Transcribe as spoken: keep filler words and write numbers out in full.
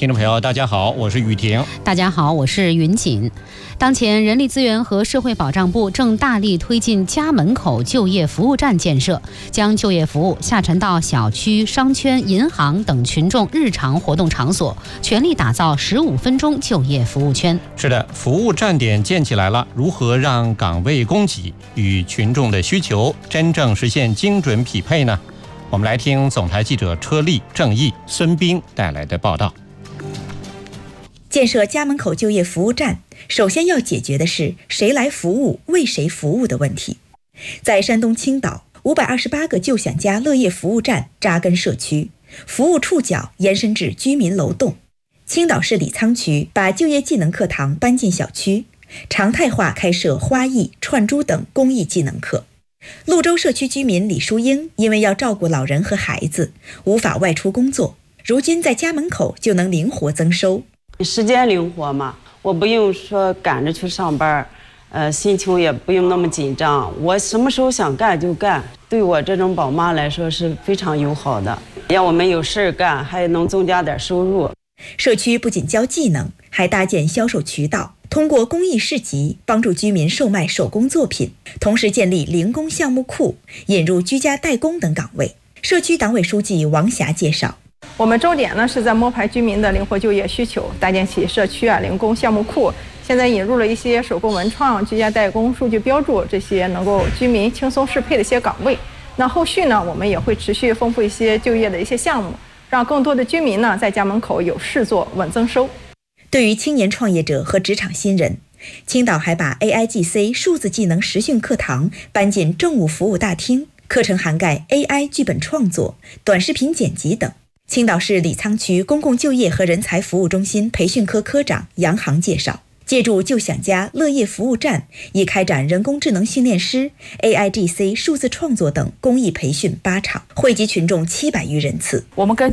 听众朋友，大家好，我是雨婷。 大家好，我是云锦。当前，人力资源和社会保障部正大力推进家门口就业服务站建设，将就业服务下沉到小区、商圈、银行等群众日常活动场所，全力打造十五分钟就业服务圈。 是的，服务站点建起来了，如何让岗位供给与群众的需求真正实现精准匹配呢？我们来听总台记者车丽、郑毅、孙斌带来的报道。 建设家门口就业服务站，首先要解决的是谁来服务、为谁服务的问题。在山东青岛，五百二十八个就享家乐业服务站扎根社区，服务触角延伸至居民楼栋。青岛市李沧区把就业技能课堂搬进小区，常态化开设花艺、串珠等公益技能课。潞州社区居民李淑英因为要照顾老人和孩子，无法外出工作，如今在家门口就能灵活增收。 时间灵活嘛，我不用说赶着去上班，呃，心情也不用那么紧张，我什么时候想干就干，对我这种宝妈来说是非常友好的，让我们有事干，还能增加点收入。 社区不仅教技能，还搭建销售渠道，通过公益市集帮助居民售卖手工作品，同时建立零工项目库，引入居家代工等岗位。社区党委书记王霞介绍， 我们重点呢是在摸排居民的灵活就业需求，搭建起社区啊零工项目库。现在引入了一些手工文创、居家代工、数据标注这些能够居民轻松适配的一些岗位。那后续呢，我们也会持续丰富一些就业的一些项目，让更多的居民呢在家门口有事做、稳增收。 对于青年创业者和职场新人，青岛还把 A I G C 数字技能实训课堂搬进政务服务大厅，课程涵盖 A I 剧本创作、短视频剪辑等。青岛市李沧区公共就业和人才服务中心培训科科长杨航介绍，借助就享家乐业服务站，已开展人工智能训练师、A I G C 数字创作等公益培训八场，惠及群众七百余人次。 我们跟